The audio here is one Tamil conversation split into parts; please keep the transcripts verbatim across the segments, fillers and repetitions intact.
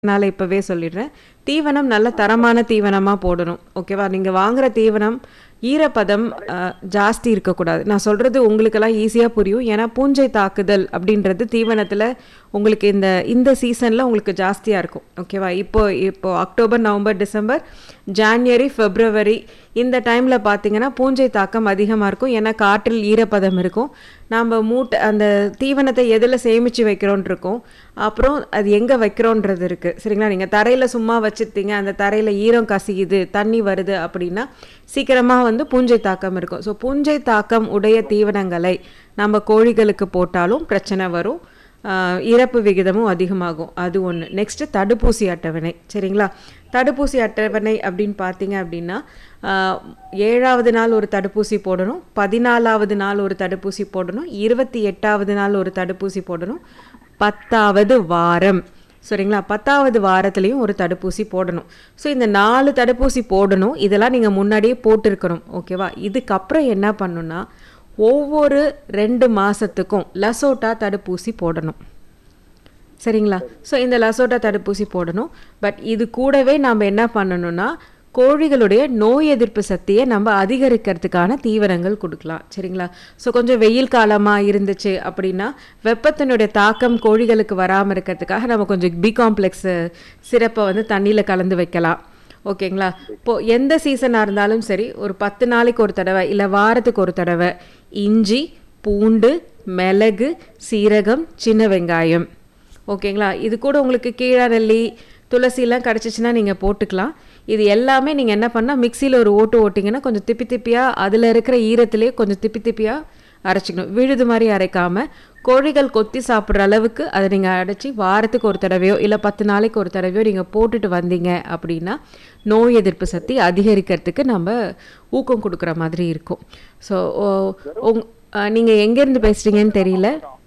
நாள இப்பவே சொல்லிடுறேன். தீவனம் நல்ல தரமான தீவனமா போடணும். ஓகேவா? நீங்க வாங்குற தீவனம் ஈரப்பதம் அ ஜாஸ்தி இருக்கக்கூடாது. நான் சொல்றது உங்களுக்கெல்லாம் ஈஸியா புரியும். ஏன்னா பூஞ்சை தாக்குதல் அப்படின்றது தீவனத்துல உங்களுக்கு இந்த இந்த சீசன்ல உங்களுக்கு ஜாஸ்தியா இருக்கும். ஓகேவா? இப்போ இப்போ அக்டோபர், நவம்பர், டிசம்பர், ஜான்வரி, பிப்ரவரி இந்த டைம்ல பார்த்தீங்கன்னா பூஞ்சை தாக்கம் அதிகமா இருக்கும். ஏன்னா காற்றில் ஈரப்பதம் இருக்கும். நாம மூட்டை அந்த தீவனத்தை எதுல சேமிச்சு வைக்கிறோம்னு இருக்கும். அப்புறம் அது எங்க வைக்கிறோன்றது இருக்கு. சரிங்களா? நீங்க தரையில சும்மா வச்சிருத்தீங்க, அந்த தரையில ஈரம் கசியுது, தண்ணி வருது அப்படின்னா சீக்கிரமா வந்து பூஞ்சை தாக்கம் இருக்கும். ஸோ பூஞ்சை தாக்கம் உடைய தீவனங்களை நம்ம கோழிகளுக்கு போட்டாலும் பிரச்சனை வரும். ஆஹ் இறப்பு விகிதமும் அதிகமாகும். அது ஒன்று. நெக்ஸ்ட்டு தடுப்பூசி அட்டவணை. சரிங்களா? தடுப்பூசி அட்டவணை அப்படின்னு பார்த்தீங்க அப்படின்னா ஆஹ் ஏழாவது நாள் ஒரு தடுப்பூசி போடணும், பதினாலாவது நாள் ஒரு தடுப்பூசி போடணும், இருபத்தி எட்டாவது நாள் ஒரு தடுப்பூசி போடணும், பத்தாவது வாரம். சரிங்களா? பத்தாவது வாரத்துலேயும் ஒரு தடுப்பூசி போடணும். ஸோ இந்த நாலு தடுப்பூசி போடணும். இதெல்லாம் நீங்கள் முன்னாடியே போட்டிருக்கணும். ஓகேவா? இதுக்கப்புறம் என்ன பண்ணணும்னா ஒவ்வொரு ரெண்டு மாதத்துக்கும் லசோட்டா தடுப்பூசி போடணும். சரிங்களா? ஸோ இந்த லசோட்டா தடுப்பூசி போடணும். பட் இது கூடவே நாம் என்ன பண்ணணும்னா கோழிகளுடைய நோய் எதிர்ப்பு சக்தியை நம்ம அதிகரிக்கிறதுக்கான தீவனங்கள் கொடுக்கலாம். சரிங்களா? ஸோ கொஞ்சம் வெயில் காலமாக இருந்துச்சு அப்படின்னா வெப்பத்தினுடைய தாக்கம் கோழிகளுக்கு வராமல் இருக்கிறதுக்காக நம்ம கொஞ்சம் பி காம்ப்ளெக்ஸ் சிரப்பை வந்து தண்ணியில் கலந்து வைக்கலாம். ஓகேங்களா? இப்போது எந்த சீசனாக இருந்தாலும் சரி, ஒரு பத்து நாளைக்கு ஒரு தடவை இல்லை வாரத்துக்கு ஒரு தடவை இஞ்சி, பூண்டு, மிளகு, சீரகம், சின்ன வெங்காயம். ஓகேங்களா? இது கூட உங்களுக்கு கீழாநெல்லி, துளசிலாம் கிடச்சிச்சின்னா நீங்கள் போட்டுக்கலாம். இது எல்லாமே நீங்கள் என்ன பண்ணால் மிக்சியில் ஒரு ஓட்டு ஓட்டிங்கன்னா கொஞ்சம் திப்பி திப்பியாக அதில் இருக்கிற ஈரத்திலே கொஞ்சம் திப்பி திப்பியாக அரைச்சிக்கணும். விழுது மாதிரி அரைக்காமல் கோழிகள் கொத்தி சாப்பிட்ற அளவுக்கு அதை நீங்கள் அடைச்சி வாரத்துக்கு ஒரு தடவையோ இல்லை பத்து நாளைக்கு ஒரு தடவையோ நீங்கள் போட்டுட்டு வந்தீங்க அப்படின்னா நோய் எதிர்ப்பு சக்தி அதிகரிக்கிறதுக்கு நம்ம ஊக்கம் கொடுக்குற மாதிரி இருக்கும். ஸோ உங் நீங்கள் எங்கேருந்து பேசுகிறீங்கன்னு தெரியல.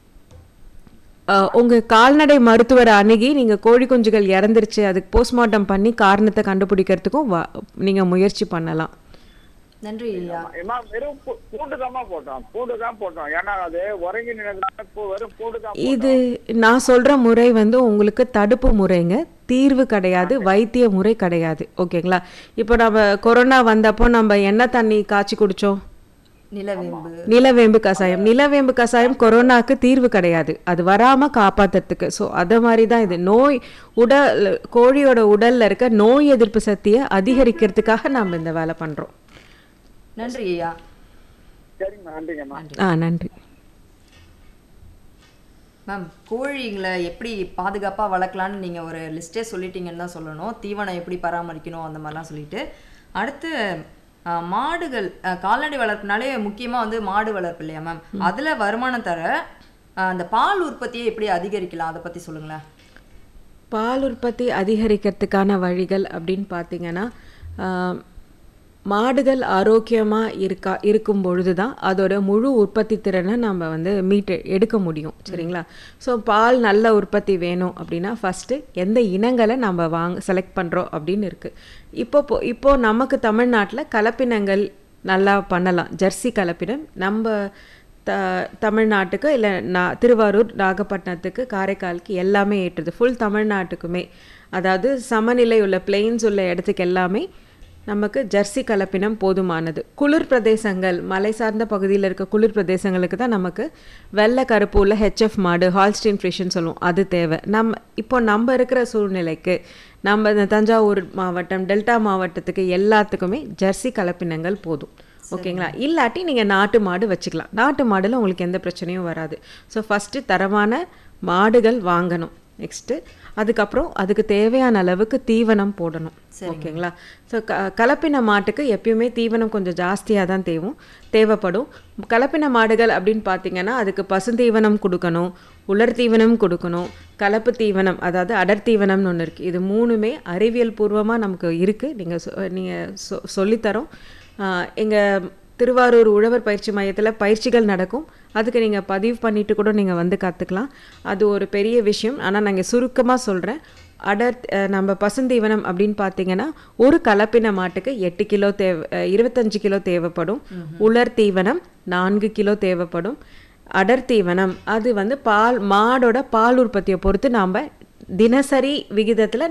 உங்கள் கால்நடை மருத்துவரை அணுகி நீங்கள் கோழி குஞ்சுகள் இறந்துருச்சு அதுக்கு போஸ்ட்மார்ட்டம் பண்ணி காரணத்தை கண்டுபிடிக்கிறதுக்கும் வா நீங்கள் முயற்சி பண்ணலாம். நன்றி ஐயா. வெறும் பூண்டு தான் போட்டோம் பூண்டு தான் போட்டோம் ஏன்னா அது உறங்கி நினைக்கிறதுனால வெறும் பூண்டு தான். இது நான் சொல்கிற முறை வந்து உங்களுக்கு தடுப்பு முறைங்க, தீர்வு கிடையாது, வைத்திய முறை கிடையாது. ஓகேங்களா? இப்போ நம்ம கொரோனா வந்தப்போ நம்ம என்ன தண்ணி காய்ச்சி குடித்தோம்? நிலவேம்பு நிலவேம்பு கஷாயம். நிலவேம்பு கஷாயம் கொரோனாக்கு தீர்வு கிடையாது, அது வராம காப்பாத்துறதுக்கு. ஸோ அதை மாதிரி தான் இது. நோய் உடல் கோழியோட உடல்ல இருக்க நோய் எதிர்ப்பு சக்தியை அதிகரிக்கிறதுக்காக நம்ம இந்த வேலை பண்றோம். நன்றி ஐயா. சரிங்க, நன்றிங்கம்மா. ஆ நன்றி மேம். கோழிங்களை எப்படி பாதுகாப்பாக வளர்க்கலான்னு நீங்கள் ஒரு லிஸ்ட்டே சொல்லிட்டீங்கன்னு தான் சொல்லணும். தீவனம் எப்படி பராமரிக்கணும் அந்த மாதிரிலாம் சொல்லிட்டு. அடுத்து மாடுகள், கால்நடை வளர்ப்புனாலே முக்கியமாக வந்து மாடு வளர்ப்பு இல்லையா மேம்? அதில் வருமானம் தர அந்த பால் உற்பத்தியை எப்படி அதிகரிக்கலாம் அதை பற்றி சொல்லுங்களேன். பால் உற்பத்தி அதிகரிக்கிறதுக்கான வழிகள் அப்படின்னு பார்த்தீங்கன்னா மாடுகள் ஆரோக்கியமாக இருக்கா இருக்கும் பொழுது தான் அதோட முழு உற்பத்தி திறனை நம்ம வந்து மீட்டு எடுக்க முடியும். சரிங்களா? ஸோ பால் நல்ல உற்பத்தி வேணும் அப்படின்னா ஃபஸ்ட்டு எந்த இனங்களை நம்ம வாங்க செலக்ட் பண்ணுறோம் அப்படின்னு இருக்குது. இப்போ இப்போது நமக்கு தமிழ்நாட்டில் கலப்பினங்கள் நல்லா பண்ணலாம். ஜெர்சி கலப்பினம் நம்ம த தமிழ்நாட்டுக்கு இல்லை நான் திருவாரூர், நாகப்பட்டினத்துக்கு, காரைக்காலுக்கு எல்லாமே ஏற்றுது. ஃபுல் தமிழ்நாட்டுக்குமே, அதாவது சமநிலை உள்ள பிளெயின்ஸ் உள்ள இடத்துக்கு எல்லாமே நமக்கு ஜெர்சி கலப்பினம் போதுமானது. குளிர் பிரதேசங்கள், மலை சார்ந்த பகுதியில் இருக்க குளிர் பிரதேசங்களுக்கு தான் நமக்கு வெள்ளை கருப்பு உள்ள ஹெச்எஃப் மாடு, ஹால்ஸ்டீன் ஃப்ரிஷன் சொல்லுவோம், அது தேவை. நம்ம இப்போ நம்ம இருக்கிற சூழ்நிலைக்கு நம்ம இந்த தஞ்சாவூர் மாவட்டம், டெல்டா மாவட்டத்துக்கு எல்லாத்துக்குமே ஜெர்சி கலப்பினங்கள் போதும். ஓகேங்களா? இல்லாட்டி நீங்கள் நாட்டு மாடு வச்சுக்கலாம். நாட்டு மாடுல உங்களுக்கு எந்த பிரச்சனையும் வராது. ஸோ ஃபஸ்ட்டு தரமான மாடுகள் வாங்கணும். நெக்ஸ்ட்டு அதுக்கப்புறம் அதுக்கு தேவையான அளவுக்கு தீவனம் போடணும். ஓகேங்களா? ஸோ க கலப்பின மாட்டுக்கு எப்பயுமே தீவனம் கொஞ்சம் ஜாஸ்தியாக தான் தேவும் தேவைப்படும். கலப்பின மாடுகள் அப்படின்னு பார்த்தீங்கன்னா அதுக்கு பசுந்தீவனம் கொடுக்கணும், உலர் தீவனம் கொடுக்கணும், கலப்பு தீவனம் அதாவது அடர் தீவனம்னு ஒன்று இருக்குது. இது மூணுமே அறிவியல் பூர்வமாக நமக்கு இருக்குது. நீங்கள் சொ நீங்கள் சொ சொல்லித்தரோம். எங்கள் திருவாரூர் உழவர் பயிற்சி மையத்தில் பயிற்சிகள் நடக்கும். அதுக்கு நீங்கள் பதிவு பண்ணிவிட்டு கூட நீங்கள் வந்து கற்றுக்கலாம். அது ஒரு பெரிய விஷயம். ஆனால் நாங்கள் சுருக்கமாக சொல்கிறேன். அடர் நம்ம பசுந்தீவனம் அப்படின்னு பார்த்தீங்கன்னா ஒரு கலப்பின மாட்டுக்கு எட்டு கிலோ தேவை இருபத்தஞ்சு கிலோ தேவைப்படும். உலர் தீவனம் நான்கு கிலோ தேவைப்படும். அடர் தீவனம் அது வந்து பால் மாடோட பால் உற்பத்தியை பொறுத்து நாம் தினசரி விகிதத்தில்